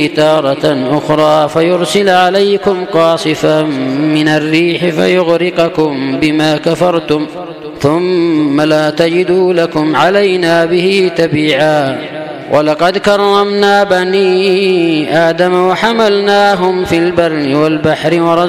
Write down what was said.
تارة أخرى فيرسل عليكم قاصفا من الريح فيغرقكم بما كفرتم ثم لا تجدوا لكم علينا به تبيعا. ولقد كرمنا بني آدم وحملناهم في البر والبحر